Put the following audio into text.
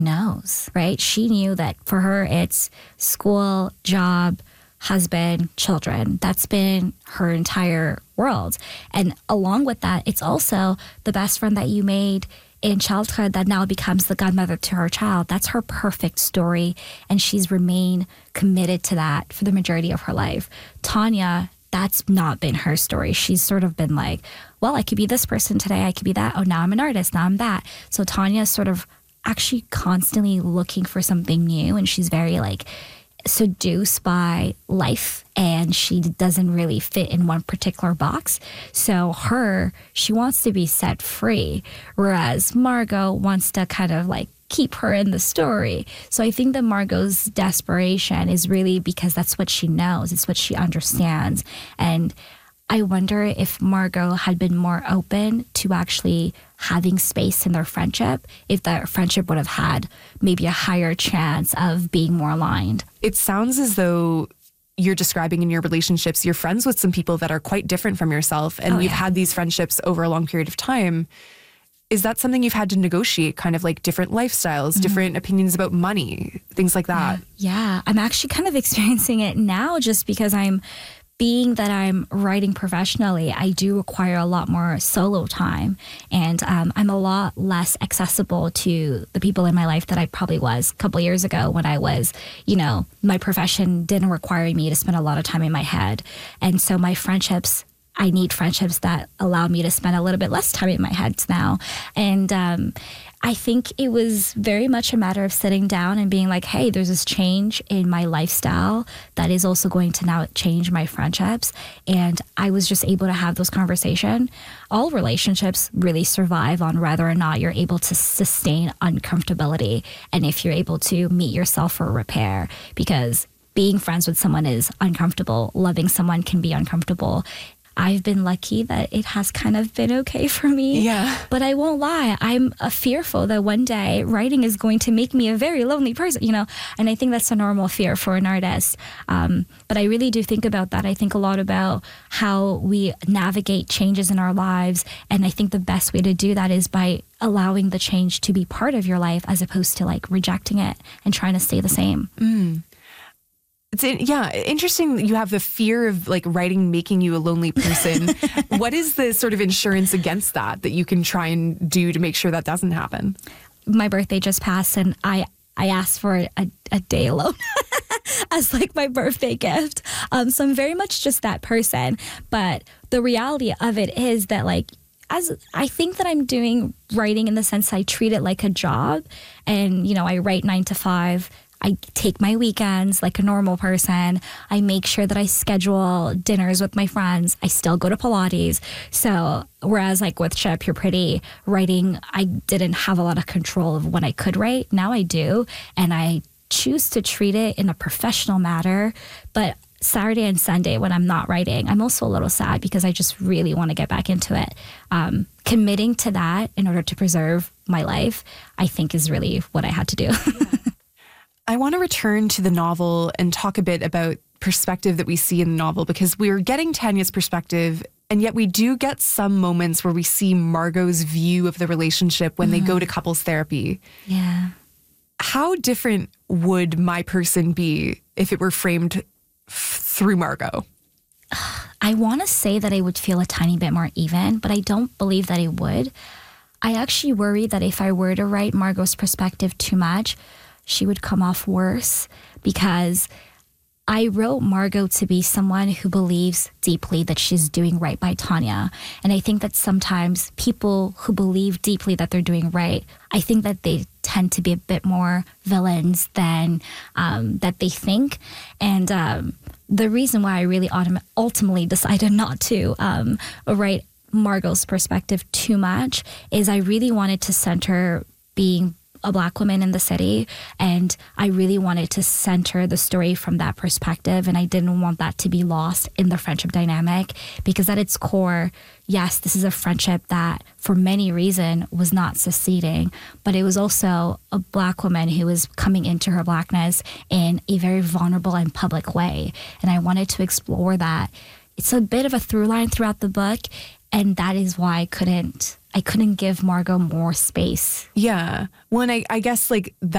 knows, right? She knew that for her, it's school, job, husband, children. That's been her entire world. And along with that, it's also the best friend that you made in childhood that now becomes the godmother to her child. That's her perfect story. And she's remained committed to that for the majority of her life. Tanya, that's not been her story. She's sort of been like, well, I could be this person today. I could be that. Oh, now I'm an artist. Now I'm that. So Tanya is sort of actually constantly looking for something new. And she's very like seduced by life, and she doesn't really fit in one particular box. So she wants to be set free, whereas Margot wants to kind of like keep her in the story. So I think that Margot's desperation is really because that's what she knows. It's what she understands. And I wonder if Margot had been more open to actually having space in their friendship, if that friendship would have had maybe a higher chance of being more aligned. It sounds as though you're describing in your relationships, you're friends with some people that are quite different from yourself, and you've had these friendships over a long period of time. Is that something you've had to negotiate, kind of like different lifestyles, different opinions about money, things like that? Yeah, I'm actually kind of experiencing it now just because being that I'm writing professionally, I do require a lot more solo time. And I'm a lot less accessible to the people in my life that I probably was a couple years ago when I was, my profession didn't require me to spend a lot of time in my head. And so I need friendships that allow me to spend a little bit less time in my head now. And I think it was very much a matter of sitting down and being like, hey, there's this change in my lifestyle that is also going to now change my friendships. And I was just able to have those conversations. All relationships really survive on whether or not you're able to sustain uncomfortability and if you're able to meet yourself for repair, because being friends with someone is uncomfortable. Loving someone can be uncomfortable. I've been lucky that it has kind of been okay for me. Yeah. But I won't lie. I'm fearful that one day writing is going to make me a very lonely person, and I think that's a normal fear for an artist. But I really do think about that. I think a lot about how we navigate changes in our lives. And I think the best way to do that is by allowing the change to be part of your life as opposed to like rejecting it and trying to stay the same. It's interesting that you have the fear of like writing making you a lonely person. What is the sort of insurance against that you can try and do to make sure that doesn't happen? My birthday just passed and I asked for a day alone as like my birthday gift. So I'm very much just that person. But the reality of it is that like, as I think that I'm doing writing in the sense I treat it like a job, and, I write 9 to 5. I take my weekends like a normal person. I make sure that I schedule dinners with my friends. I still go to Pilates. So whereas like with Chip, You're Pretty, writing, I didn't have a lot of control of when I could write. Now I do. And I choose to treat it in a professional manner. But Saturday and Sunday when I'm not writing, I'm also a little sad because I just really want to get back into it. Committing to that in order to preserve my life, I think is really what I had to do. I want to return to the novel and talk a bit about perspective that we see in the novel, because we're getting Tanya's perspective, and yet we do get some moments where we see Margot's view of the relationship when they go to couples therapy. Yeah. How different would my person be if it were framed through Margot? I want to say that I would feel a tiny bit more even, but I don't believe that it would. I actually worry that if I were to write Margot's perspective too much, she would come off worse, because I wrote Margot to be someone who believes deeply that she's doing right by Tanya. And I think that sometimes people who believe deeply that they're doing right, I think that they tend to be a bit more villains than that they think. And the reason why I really ultimately decided not to write Margot's perspective too much is I really wanted to center being a Black woman in the city, and I really wanted to center the story from that perspective, and I didn't want that to be lost in the friendship dynamic, because at its core, yes, this is a friendship that for many reasons was not succeeding, but it was also a Black woman who was coming into her Blackness in a very vulnerable and public way, and I wanted to explore that. It's a bit of a through line throughout the book, and that is why I couldn't give Margot more space. Yeah. Well, and I guess like that